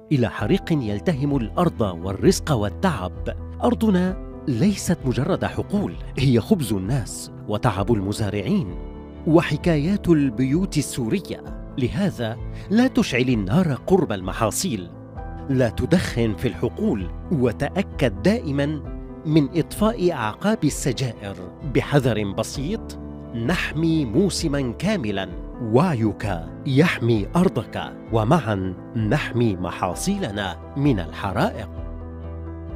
إلى حريق يلتهم الأرض والرزق والتعب. أرضنا ليست مجرد حقول، هي خبز الناس وتعب المزارعين وحكايات البيوت السورية. لهذا لا تشعل النار قرب المحاصيل، لا تدخن في الحقول، وتأكد دائما من إطفاء أعقاب السجائر. بحذر بسيط نحمي موسما كاملا. وعيك يحمي أرضك، ومعا نحمي محاصيلنا من الحرائق.